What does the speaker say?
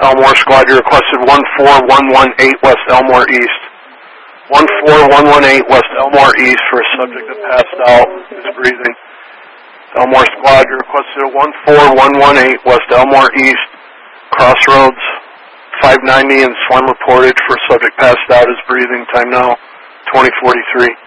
Elmore Squad, you requested 14118 West Elmore East. 14118 West Elmore East for a subject that passed out, is breathing. Elmore Squad, you requested 14118 West Elmore East, Crossroads, 590 and Slam reported for subject passed out, is breathing. Time now, 20:43.